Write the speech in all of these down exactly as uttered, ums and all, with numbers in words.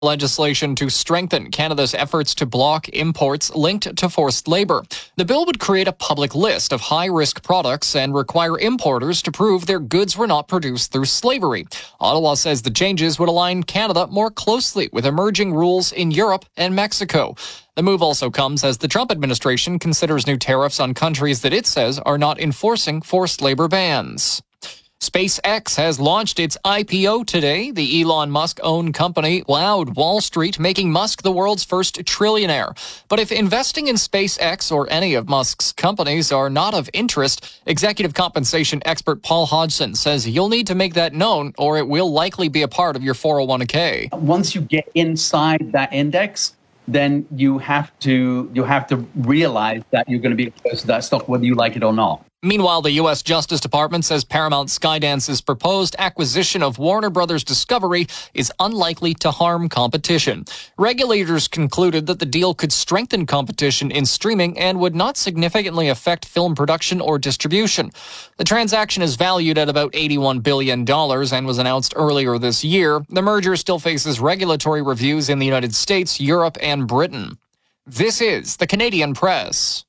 legislation to strengthen Canada's efforts to block imports linked to forced labor. The bill would create a public list of high-risk products and require importers to prove their goods were not produced through slavery. Ottawa says the changes would align Canada more closely with emerging rules in Europe and Mexico. The move also comes as the Trump administration considers new tariffs on countries that it says are not enforcing forced labor bans. SpaceX has launched its I P O today. The Elon Musk-owned company wowed Wall Street, making Musk the world's first trillionaire. But if investing in SpaceX or any of Musk's companies are not of interest, executive compensation expert Paul Hodgson says you'll need to make that known or it will likely be a part of your four oh one k. Once you get inside that index, then you have to you have to realize that you're going to be exposed to that stock whether you like it or not. Meanwhile, the U S Justice Department says Paramount Skydance's proposed acquisition of Warner Brothers Discovery is unlikely to harm competition. Regulators concluded that the deal could strengthen competition in streaming and would not significantly affect film production or distribution. The transaction is valued at about eighty-one billion dollars and was announced earlier this year. The merger still faces regulatory reviews in the United States, Europe, and Britain. This is the Canadian Press.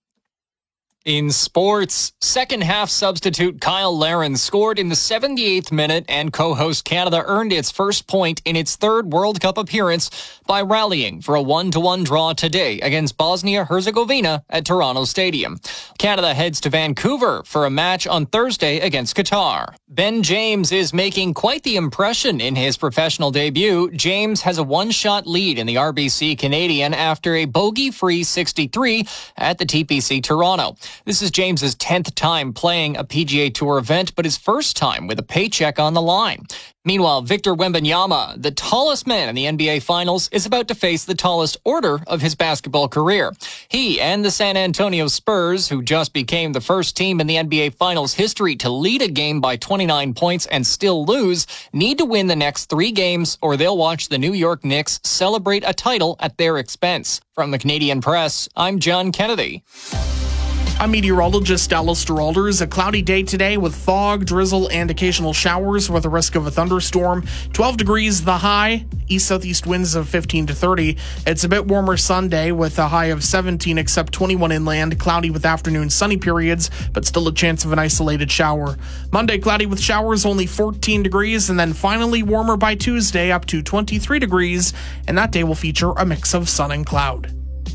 In sports, second-half substitute Kyle Larin scored in the seventy-eighth minute, and co-host Canada earned its first point in its third World Cup appearance by rallying for a one to one draw today against Bosnia-Herzegovina at Toronto Stadium. Canada heads to Vancouver for a match on Thursday against Qatar. Ben James is making quite the impression in his professional debut. James has a one-shot lead in the R B C Canadian after a bogey-free sixty-three at the T P C Toronto. This is James's tenth time playing a P G A Tour event, but his first time with a paycheck on the line. Meanwhile, Victor Wembanyama, the tallest man in the N B A Finals, is about to face the tallest order of his basketball career. He and the San Antonio Spurs, who just became the first team in the N B A Finals history to lead a game by twenty-nine points and still lose, need to win the next three games or they'll watch the New York Knicks celebrate a title at their expense. From the Canadian Press, I'm John Kennedy. I'm meteorologist Alistair Alders. A cloudy day today with fog, drizzle, and occasional showers with a risk of a thunderstorm. twelve degrees the high, east-southeast winds of fifteen to thirty. It's a bit warmer Sunday with a high of seventeen except twenty-one inland, cloudy with afternoon sunny periods, but still a chance of an isolated shower. Monday, cloudy with showers, only fourteen degrees, and then finally warmer by Tuesday up to twenty-three degrees, and that day will feature a mix of sun and cloud.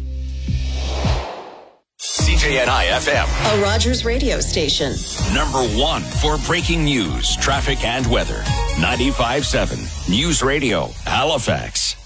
C J N I F M, a Rogers radio station. Number one for breaking news, traffic, and weather. ninety-five point seven News Radio, Halifax.